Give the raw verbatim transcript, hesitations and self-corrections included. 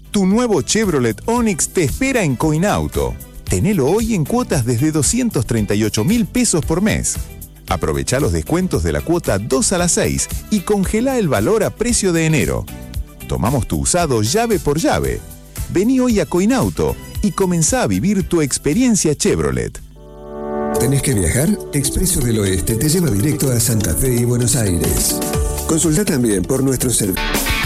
Tu nuevo Chevrolet Onix te espera en Coinauto. Tenelo hoy en cuotas desde doscientos treinta y ocho mil pesos por mes. Aprovecha los descuentos de la cuota dos a las seis y congelá el valor a precio de enero. Tomamos tu usado llave por llave. Vení hoy a Coinauto y comenzá a vivir tu experiencia Chevrolet. ¿Tenés que viajar? Expreso del Oeste te lleva directo a Santa Fe y Buenos Aires. Consulta también por nuestro servicio.